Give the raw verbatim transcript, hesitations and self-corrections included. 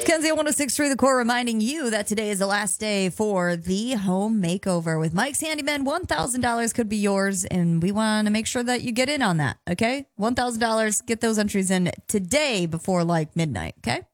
Kenzie, I want to six through the core, reminding you that today is the last day for the home makeover with Mike's Handyman. one thousand dollars could be yours, and we want to make sure that you get in on that, okay? one thousand dollars, get those entries in today before like midnight, okay?